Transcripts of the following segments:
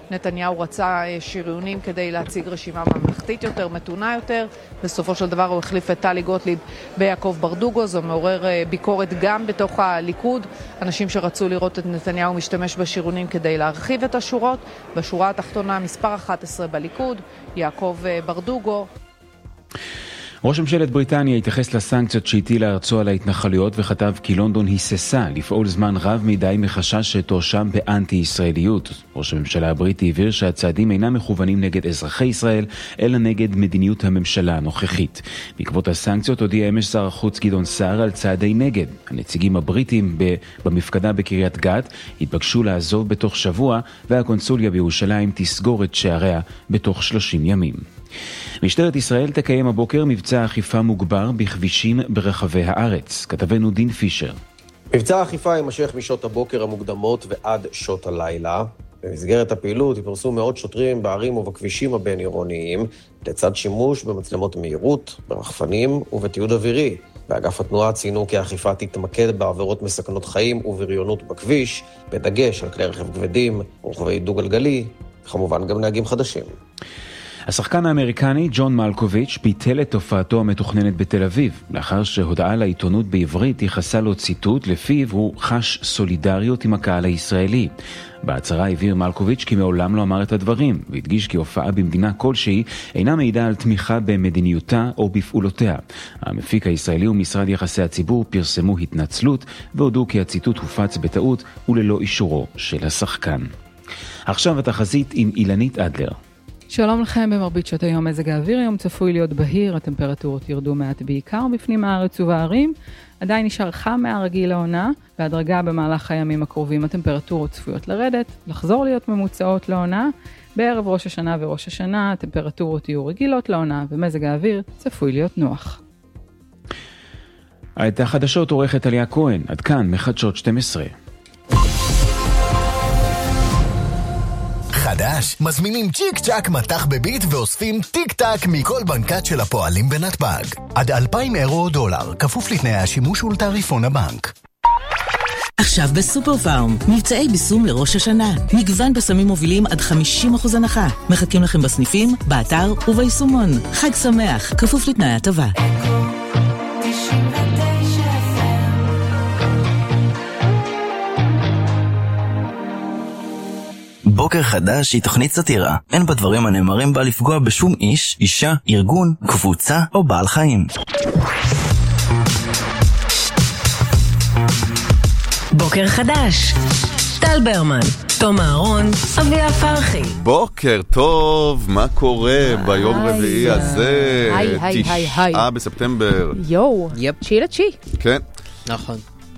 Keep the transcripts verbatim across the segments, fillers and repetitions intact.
נתניהו רצה שריונים כדי להציג רשימה ממלכתית יותר, מתונה יותר. בסופו של דבר הוא החליף את טלי גוטליב ביעקב ברדוגו. זו מעורר ביקורת גם בתוך הליכוד. אנשים שרצו לראות את נתניהו משתמש בשריונים כדי להרחיב את השורות. בשורה התחתונה מספר אחת עשרה בליכוד, יעקב ברדוגו. ראש ממשלת בריטניה התייחס לסנקציות שהטילה ארצו על ההתנחלויות וכתב כי לונדון היססה לפעול זמן רב מדי מחשש שתואשם באנטי-ישראליות. ראש הממשלה הבריטי הבהיר שהצעדים אינם מכוונים נגד אזרחי ישראל, אלא נגד מדיניות הממשלה הנוכחית. בעקבות הסנקציות הודיע אמש שר החוץ גדעון סער על צעדי נגד. הנציגים הבריטים במפקדה בקריית גת התבקשו לעזוב בתוך שבוע, והקונסוליה בירושלים תסגור את שעריה בתוך שלושים ימים. משטרת ישראל תקיים הבוקר מבצע אכיפה מוגבר בכבישים ברחבי הארץ. כתבנו דין פישר. מבצע האכיפה יימשך משעות הבוקר המוקדמות ועד שעות הלילה. במסגרת הפעילות יפרסו מאות שוטרים בערים ובכבישים הבין-עירוניים, לצד שימוש במצלמות מהירות, ברחפנים ובתיעוד אווירי. באגף התנועה ציינו כי האכיפה תתמקד בעבירות מסכנות חיים ובריונות בכביש, בדגש על כלי רכב כבדים, רוכבי דו-גלגלי, וכמובן גם נהגים חדשים. השחקן האמריקני ג'ון מלקוביץ' ביטל את הופעתו המתוכננת בתל אביב, לאחר שהודעה לעיתונות בעברית ייחסה לו ציטוט לפיו הוא חש סולידריות עם הקהל הישראלי. בהצהרה הבהיר מלקוביץ' כי מעולם לא אמר את הדברים, והדגיש כי הופעה במדינה כלשהי אינה מעידה על תמיכה במדיניותה או בפעולותיה. המפיק הישראלי ומשרד יחסי הציבור פרסמו התנצלות, והודו כי הציטוט הופץ בטעות וללא אישורו של השחקן. עכשיו התחזית עם אילנית אדלר. שלום לכם, במרבית שעות היום מזג האוויר היום צפוי להיות בהיר, הטמפרטורות ירדו מעט בעיקר בפנים הארץ ובערים, עדיין נשאר חם מהרגיל לעונה, בהדרגה במהלך הימים הקרובים הטמפרטורות צפויות לרדת, לחזור להיות ממוצעות לעונה, בערב ראש השנה וראש השנה הטמפרטורות יהיו רגילות לעונה ומזג האוויר צפוי להיות נוח. את החדשות עורכת אליה כהן, עד כאן מחדשות שתים עשרה. חדש, מזמינים צ'יק צ'ק מתח בביט ואוספים טיק טק מכל בנקת של הפועלים בנתב"ג. עד אלפיים אירו או דולר, כפוף לתנאי השימוש ולתעריפון הבנק. עכשיו בסופר פארם, מבצעי ביסום לראש השנה. מגוון בסמים מובילים עד חמישים אחוז הנחה. מחכים לכם בסניפים, באתר וביישומון. חג שמח, כפוף לתנאי הטבה. בוקר חדש היא תוכנית סאטירה. אין בדברים הנאמרים בה לפגוע בשום איש, אישה, ארגון, קבוצה או בעל חיים. בוקר חדש. טל ברמן, תום אהרון, אביה פרחי. בוקר טוב, מה קורה ביום רביעי הזה? היי, היי, היי, היי. תשעה בספטמבר. יואו, תשיעי לתשיעי. כן. נכון.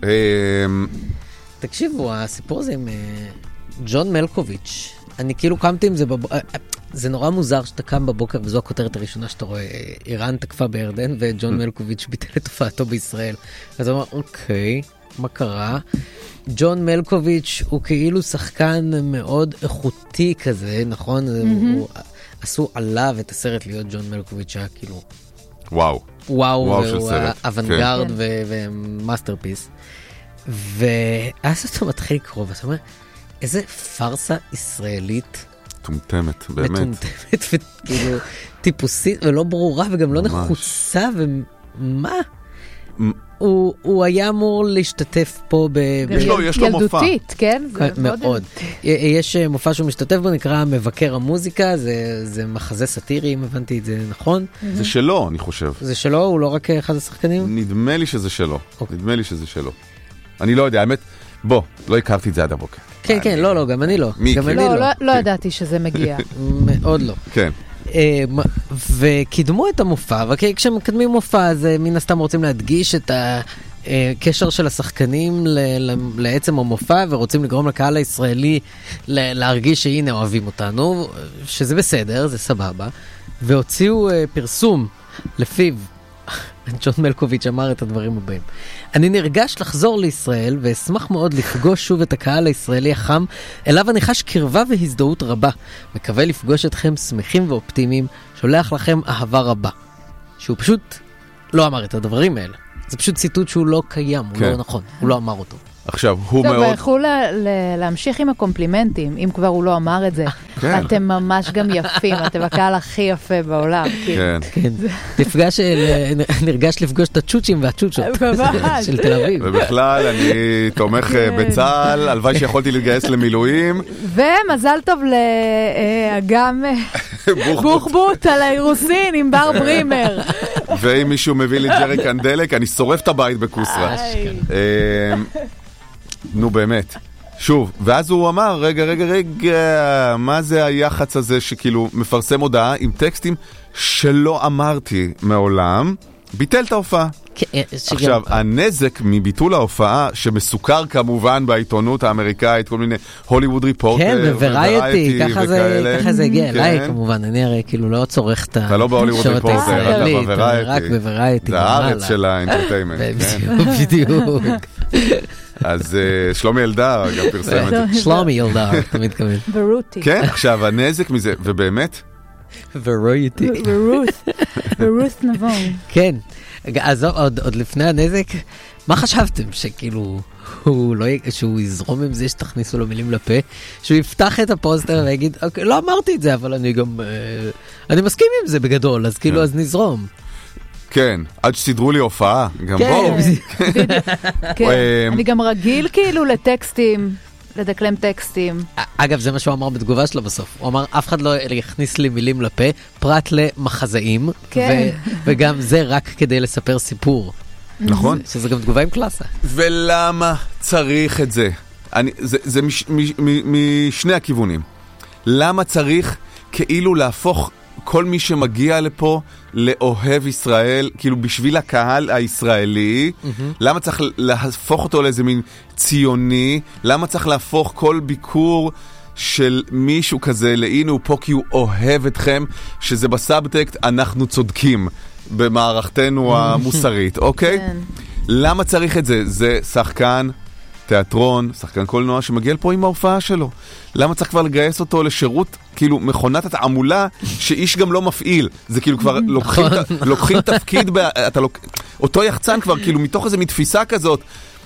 תקשיבו, הסיפור הזה עם ג'ון מלקוביץ', אני כאילו קמתי עם זה בבוקר, זה נורא מוזר שאתה קם בבוקר וזו הכותרת הראשונה שאתה רואה, איראן תקפה בירדן וג'ון מלקוביץ' ביטל את הופעתו בישראל. אז הוא אמר, אוקיי, מה קרה? ג'ון מלקוביץ' הוא כאילו שחקן מאוד איכותי כזה, נכון? הוא, עשו עליו את הסרט להיות ג'ון מלקוביץ' שהיה כאילו וואו. וואו, והוא אוונגרד ומאסטרפיס. ואז אתה מתחיל לקרוא ואתה אומר, איזה פרסה ישראלית מטומטמת, באמת. מטומטמת וכאילו טיפוסית ולא ברורה וגם לא נחוצה, ומה? הוא, הוא היה אמור להשתתף פה ב... יש לו, יש לו מופע. ילדותית, כן? מאוד. יש מופע שהוא משתתף בו, נקרא מבקר המוזיקה, זה, זה מחזה סאטירי, אם הבנתי את זה נכון. זה שלו, אני חושב. זה שלו, הוא לא רק אחד השחקנים? נדמה לי שזה שלו. נדמה לי שזה שלו. אני לא יודע, האמת, בוא, לא הכרתי את זה עד הבוקר. כן, כן, לא, לא, גם אני לא. גם אני לא. לא ידעתי שזה מגיע. מאוד לא. כן. וקידמו את המופע, וכשמקדמים מופע, אז מן הסתם רוצים להדגיש את הקשר של השחקנים לעצם המופע, ורוצים לגרום לקהל הישראלי להרגיש שהנה אוהבים אותנו, שזה בסדר, זה סבבה. והוציאו פרסום לפיו, ג'ון מלקוביץ' אמר את הדברים הבאים. אני נרגש לחזור לישראל ואשמח מאוד לפגוש שוב את הקהל הישראלי החם, אליו אני חש קרבה והזדהות רבה. מקווה לפגוש אתכם שמחים ואופטימיים, שולח לכם אהבה רבה. שהוא פשוט לא אמר את הדברים האלה. זה פשוט ציטוט שהוא לא קיים, הוא לא נכון, הוא לא אמר אותו. עכשיו, הוא טוב, מאוד... טוב, ויכולו להמשיך עם הקומפלימנטים, אם כבר הוא לא אמר את זה. כן. אתם ממש גם יפים, אתם הקהל הכי יפה בעולם. כן. כן. נפגש, נרגש לפגוש את הצ'וצ'ים והצ'וצ'ות של תל אביב. ובכלל, אני תומך בצהל, הלוואי שיכולתי להתגייס למילואים. ומזל טוב לאגם בוחבוט על האירוסין עם בר ברימר. ואם מישהו מביא לי ג'ריקן דלק, אני שורף את הבית בקוסרה. נו באמת. שוב, ואז הוא אמר, רגע, רגע, רגע, מה זה היחץ הזה שכאילו מפרסם הודעה עם טקסטים שלא אמרתי מעולם, ביטל את ההופעה. עכשיו, הנזק מביטול ההופעה, שמסוכר כמובן בעיתונות האמריקאית, כל מיני הוליווד ריפורטר, כן, בוורייטי, ככה זה הגיע אליי כמובן, אני הרי כאילו לא צורך את אתה לא בהוליווד ריפורטר, אתה בוורייטי. רק בוורייטי. זה הארץ של האנטרטיימנט. בדיוק. אז שלומי אלדר גם פרסם את זה. שלומי אלדר, אתה מתכוון. ורותי. כן, עכשיו, הנזק מזה, ובאמת? ורותי. ורות. ורות נבון. כן. אז עוד, עוד לפני הנזק, מה חשבתם? שכאילו, הוא לא, שהוא יזרום עם זה שתכניסו לו מילים לפה, שהוא יפתח את הפוסטר ויגיד, אוקיי, לא אמרתי את זה, אבל אני גם, אני מסכים עם זה בגדול, אז כאילו, אז נזרום. כן, עד שסידרו לי הופעה, גם בואו. כן, אני גם רגיל כאילו לטקסטים, לדקלם טקסטים. אגב, זה מה שהוא אמר בתגובה שלו בסוף. הוא אמר, אף אחד לא יכניס לי מילים לפה, פרט למחזאים, וגם זה רק כדי לספר סיפור. נכון. שזה גם תגובה עם קלאסה. ולמה צריך את זה? זה משני הכיוונים. למה צריך כאילו להפוך כל מי שמגיע לפה לאוהב ישראל, כאילו בשביל הקהל הישראלי, mm-hmm. למה צריך להפוך אותו לאיזה מין ציוני? למה צריך להפוך כל ביקור של מישהו כזה לאינו הוא פה כי הוא אוהב אתכם, שזה בסאבטקט אנחנו צודקים במערכתנו המוסרית, אוקיי? כן. למה צריך את זה? זה שחקן תיאטרון, שחקן קולנוע שמגיע לפה עם ההופעה שלו. למה צריך כבר לגייס אותו לשירות, כאילו מכונת התעמולה, שאיש גם לא מפעיל. זה כאילו כבר לוקחים, לוקחים תפקיד, אתה לוק... אותו יחצן כבר כאילו מתוך איזו מתפיסה כזאת,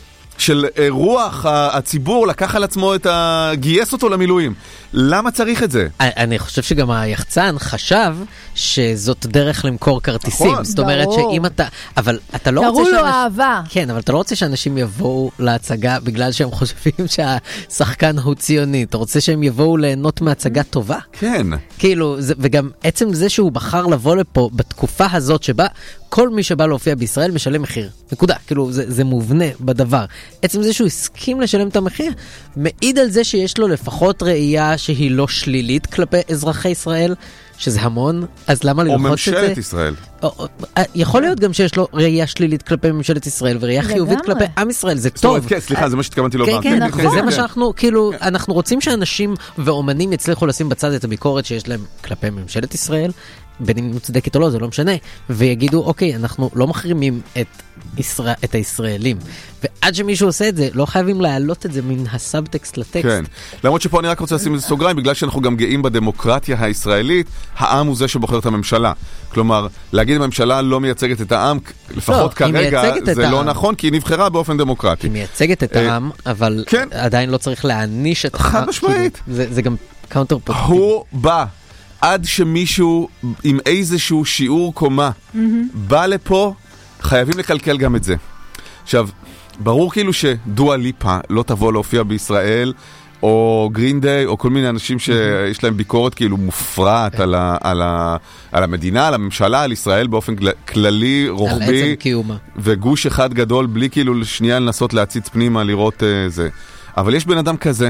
של רוח הציבור לקח על עצמו את ה... גייס אותו למילואים. למה צריך את זה? אני חושב שגם היחצן חשב שזאת דרך למכור כרטיסים. זאת אומרת שאם אתה... אבל אתה לא רוצה... תראו לו אהבה. כן, אבל אתה לא רוצה שאנשים יבואו להצגה בגלל שהם חושבים שהשחקן הוא ציוני. אתה רוצה שהם יבואו ליהנות מהצגה טובה. כן. כאילו, וגם עצם זה שהוא בחר לבוא לפה בתקופה הזאת שבה כל מי שבא להופיע בישראל משלם מחיר. נקודה. כאילו, זה, זה מובנה בדבר. עצם זה שהוא הסכים לשלם את המחיר, מעיד על זה שיש לו לפחות ראייה שהיא לא שלילית כלפי אזרחי ישראל, שזה המון, אז למה ללחוץ את זה? או ממשלת ישראל. או, או, יכול להיות גם שיש לו ראייה שלילית כלפי ממשלת ישראל, וראייה חיובית כלפי עם ישראל, זה טוב. כן, סליחה, זה מה שתכוונתי לומר. כן, כן, נכון. וזה מה שאנחנו, כאילו, אנחנו רוצים שאנשים ואומנים יצליחו לשים בצד את הביקורת שיש להם כלפי ממשלת ישראל, בין אם מוצדקת או לא, זה לא משנה, ויגידו, אוקיי, אנחנו לא מחרימים את, ישראל, את הישראלים, ועד שמישהו עושה את זה, לא חייבים להעלות את זה מן הסאבטקסט לטקסט. כן, למרות שפה אני רק רוצה לשים את זה סוגריים, בגלל שאנחנו גם גאים בדמוקרטיה הישראלית, העם הוא זה שבוחר את הממשלה. כלומר, להגיד הממשלה לא מייצגת את העם, לפחות לא, כרגע, זה לא נכון, כי היא נבחרה באופן דמוקרטי. היא מייצגת את העם, אבל כן. עדיין לא צריך להעניש את העם. חד משמעית. זה, זה גם קאונטר פוזיטיב. הוא בא. עד שמישהו עם איזשהו שיעור קומה mm-hmm. בא לפה, חייבים לקלקל גם את זה. עכשיו, ברור כאילו שדואה ליפה לא תבוא להופיע בישראל, או גרין דיי, או כל מיני אנשים שיש להם ביקורת כאילו מופרעת על, ה, על, ה, על המדינה, על הממשלה, על ישראל באופן כללי, רוחבי, וגוש אחד גדול, בלי כאילו לשנייה לנסות להציץ פנימה, לראות uh, זה. אבל יש בן אדם כזה,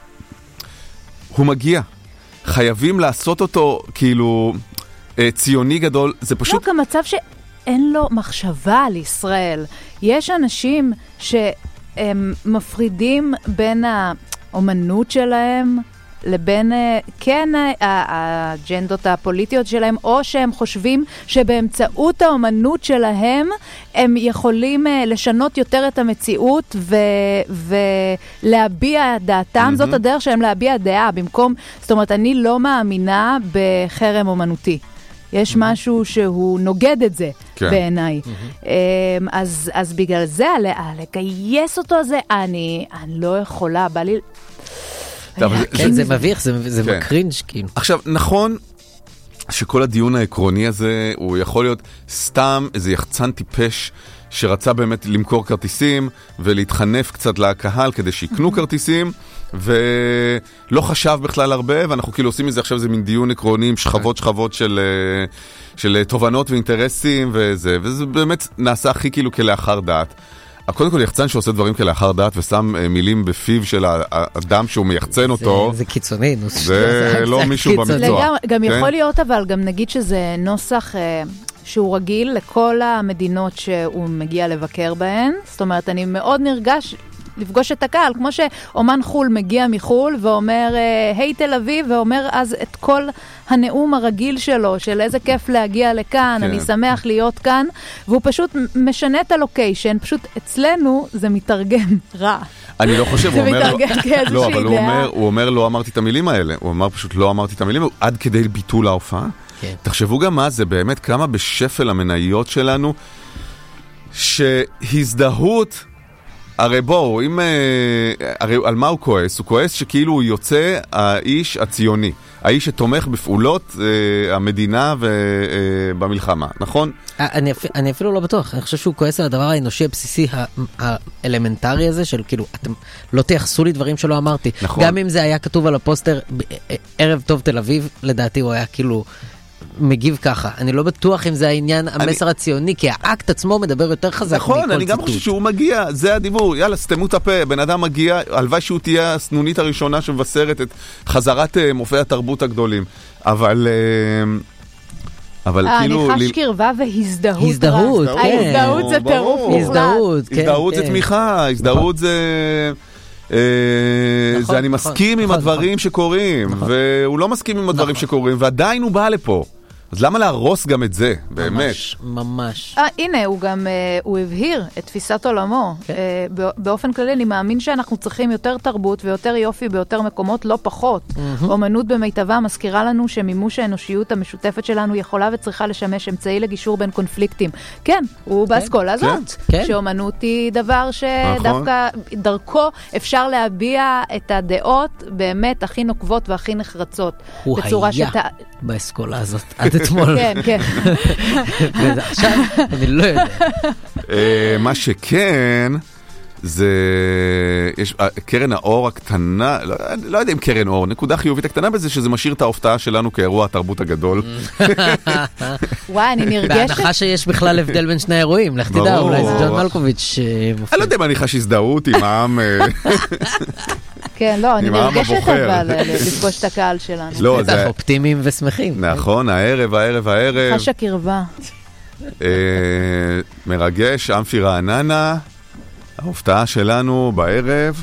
הוא מגיע. חייבים לעשות אותו כאילו אה, ציוני גדול, זה פשוט... לא, גם מצב שאין לו מחשבה על ישראל. יש אנשים שהם מפרידים בין האומנות שלהם לבין, כן, האג'נדות הפוליטיות שלהם, או שהם חושבים שבאמצעות האומנות שלהם הם יכולים לשנות יותר את המציאות ו- ולהביע דעתם. Mm-hmm. זאת הדרך שהם להביע דעה במקום, זאת אומרת, אני לא מאמינה בחרם אומנותי. יש משהו שהוא נוגד את זה בעיניי. אז, אז בגלל זה, לגייס אותו הזה, אני, אני לא יכולה, בא לי... כן, זה מביך, זה מקרינג' כאילו. עכשיו, נכון שכל הדיון העקרוני הזה, הוא יכול להיות סתם איזה יחצן טיפש, שרצה באמת למכור כרטיסים, ולהתחנף קצת לקהל כדי שיקנו כרטיסים, ולא חשב בכלל הרבה, ואנחנו כאילו עושים מזה עכשיו איזה מין דיון עקרוני עם שכבות שכבות של, של תובנות ואינטרסים וזה, וזה באמת נעשה הכי כאילו כלאחר דעת. קודם כל יחצן שעושה דברים כלאחר דעת ושם מילים בפיו של האדם שהוא מייחצן אותו. זה קיצוני. זה לא מישהו במקצוע. גם יכול להיות, אבל גם נגיד שזה נוסח שהוא רגיל לכל המדינות שהוא מגיע לבקר בהן. זאת אומרת, אני מאוד נרגש לפגוש את הקהל, כמו שאומן חול מגיע מחול ואומר, היי תל אביב, ואומר אז את כל הנאום הרגיל שלו, של איזה כיף להגיע לכאן, אני שמח להיות כאן, והוא פשוט משנה את הלוקיישן, פשוט אצלנו זה מתרגם רע. אני לא חושב, הוא אומר, לא, אבל הוא אומר, הוא אומר, לא אמרתי את המילים האלה, הוא אמר פשוט לא אמרתי את המילים, עד כדי ביטול ההופעה. תחשבו גם מה זה, באמת כמה בשפל המניות שלנו, שהזדהות, הרי בואו, אם, הרי על מה הוא כועס? הוא כועס שכאילו הוא יוצא האיש הציוני, האיש שתומך בפעולות המדינה ובמלחמה, נכון? אני, אני אפילו לא בטוח, אני חושב שהוא כועס על הדבר האנושי הבסיסי האלמנטרי הזה, של כאילו, אתם לא תייחסו לי דברים שלא אמרתי. נכון. גם אם זה היה כתוב על הפוסטר, ערב טוב תל אביב, לדעתי הוא היה כאילו... מגיב ככה. אני לא בטוח אם זה העניין המסר הציוני, כי האקט עצמו מדבר יותר חזק מכל ציטוט. נכון, אני גם חושב שהוא מגיע, זה הדיבור, יאללה, סתמו את הפה, בן אדם מגיע, הלוואי שהוא תהיה הסנונית הראשונה שמבשרת את חזרת מופעי התרבות הגדולים. אבל... אבל כאילו... אני חש קרבה והזדהות. הזדהות, כן. ההזדהות זה טירוף. הזדהות, כן. הזדהות זה תמיכה, הזדהות זה... זה אני מסכים עם הדברים שקורים, והוא לא מסכים עם הדברים שקורים, ועדיין הוא בא לפה. אז למה להרוס גם את זה, באמת? ממש, ממש. הנה, הוא גם, הוא הבהיר את תפיסת עולמו. באופן כללי, אני מאמין שאנחנו צריכים יותר תרבות ויותר יופי ביותר מקומות, לא פחות. אומנות במיטבה מזכירה לנו שמימוש האנושיות המשותפת שלנו יכולה וצריכה לשמש אמצעי לגישור בין קונפליקטים. כן, הוא באסכולה הזאת. שאומנות היא דבר שדווקא דרכו אפשר להביע את הדעות באמת הכי נוקבות והכי נחרצות. הוא היה באסכולה הזאת. עד אתמול. כן, כן. עכשיו, אני לא יודע. מה שכן, זה... יש קרן האור הקטנה, לא יודע אם קרן אור, נקודה חיובית הקטנה בזה, שזה משאיר את ההופעה שלנו כאירוע התרבות הגדול. וואי, אני נרגשת. בהנחה שיש בכלל הבדל בין שני אירועים, לך תדע, אולי זה ג'ון מלקוביץ' מופיע. אני לא יודע אם אני חש הזדהות עם העם... כן, לא, אני נרגשת אבל לפגוש את הקהל שלנו. לא, זה... אופטימיים ושמחים. נכון, הערב, הערב, הערב. חש הקרבה. מרגש, אמפי רעננה, ההופעה שלנו בערב.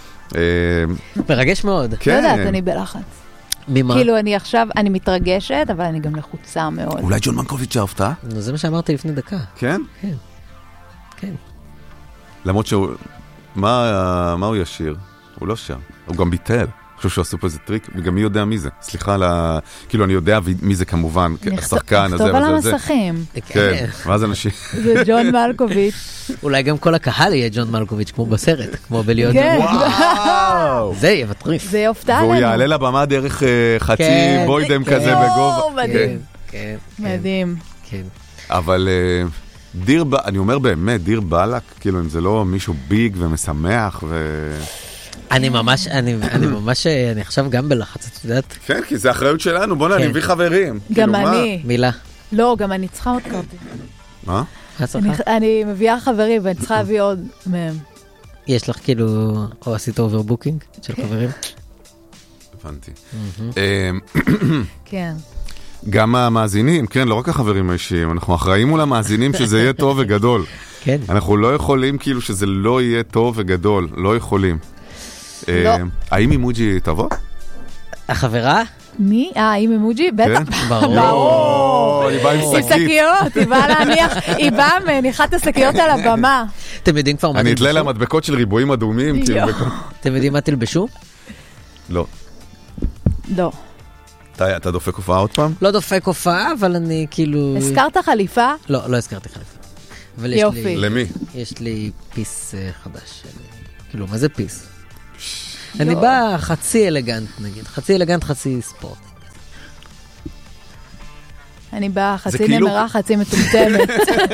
מרגש מאוד. לא יודעת, אני בלחץ. ממה? כאילו אני עכשיו, אני מתרגשת, אבל אני גם לחוצה מאוד. אולי ג'ון מנקוביץ' ההופעה? זה מה שאמרתי לפני דקה. כן? כן. כן. למרות שהוא... מה הוא ישיר? הוא לא שר, הוא גם ביטל. אני חושב שהוא עשו פה איזה טריק, וגם מי יודע מי זה. סליחה, לה... כאילו אני יודע מי זה כמובן, השחקן הזה. נכתוב על המסכים. כן, ואז אנשים... זה ג'ון מלקוביץ'. אולי גם כל הקהל יהיה ג'ון מלקוביץ', כמו בסרט, כמו בלהיות... כן. וואו! זה יהיה מטריף. זה יופתע לנו. והוא יעלה לבמה דרך חצי בוידם כזה בגובה. מדהים. כן. מדהים. כן. אבל... דיר, אני אומר באמת, דיר בלק, כאילו אם זה לא מישהו ביג ומשמח ו... אני ממש, אני, אני ממש, אני עכשיו גם בלחץ, את יודעת? כן, כי זה אחריות שלנו, בוא נביא חברים. גם אני. מילה. לא, גם אני צריכה עוד קרטי. מה? אני מביאה חברים ואני צריכה להביא עוד מהם. יש לך כאילו, או עשית אוברבוקינג של חברים? הבנתי. כן. גם המאזינים, כן, לא רק החברים האישיים, אנחנו אחראים מול המאזינים שזה יהיה טוב וגדול. כן. אנחנו לא יכולים כאילו שזה לא יהיה טוב וגדול, לא יכולים. לא. האם אימוג'י תבוא? החברה? מי? אה, האם אימוג'י? בטח. ברור. היא באה עם שקית. עם שקיות, היא באה להניח, היא באה מניחת השקיות על הבמה. אתם יודעים כבר מה תלבשו? אני אתלה לה מדבקות של ריבועים אדומים. אתם יודעים מה תלבשו? לא. לא. אתה, אתה דופק הופעה עוד פעם? לא דופק הופעה, אבל אני כאילו... הזכרת חליפה? לא, לא הזכרתי חליפה. אבל יופי. יש לי... למי? יש לי פיס uh, חדש. כאילו, מה זה פיס? אני בא חצי אלגנט, נגיד. חצי אלגנט, חצי ספורט. אני באה חצי נמרה, חצי מטומטמת.